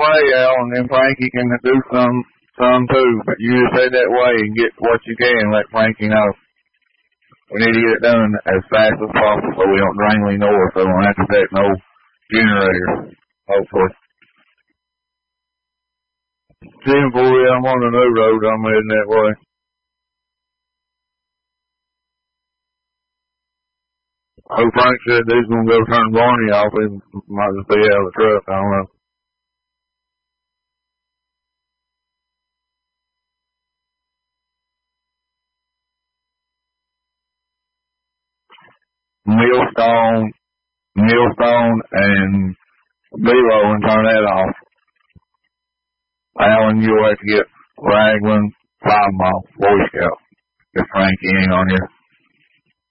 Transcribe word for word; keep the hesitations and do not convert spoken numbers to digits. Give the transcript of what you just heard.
play, Al, and then Frankie can do some, some too. But you just stay that way and get what you can. Let Frankie know. We need to get it done as fast as possible so we don't drain Lee North. So we don't have to take no generator, hopefully. ten forty, I'm on the new road. I'm heading that way. Oh, Frank said he's going to go turn Barney off. He might just be out of the truck. I don't know. Millstone, Millstone, and Below and turn that off. Alan, you'll have to get Raglan, five mile, Boy Scout. If Frankie ain't on here.